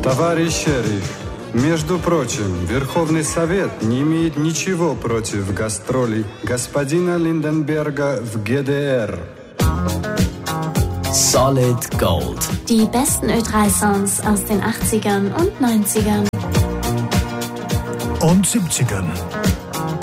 Товарищ шериф, между прочим, Верховный Совет не имеет ничего против гастролей господина Lindenberger в ГДР. Solid Gold. Die besten Ö3-Songs aus den 80ern und 90ern. Und 70ern.